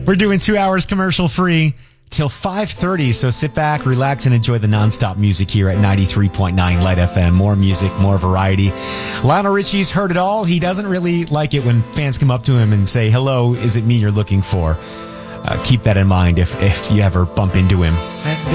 We're doing 2 hours commercial free till 5:30, so sit back, relax, and enjoy the nonstop music here at 93.9 Light FM. More music, more variety. Lionel Richie's heard it all. He doesn't really like it when fans come up to him and say, "Hello, is it me you're looking for?" Keep that in mind if you ever bump into him.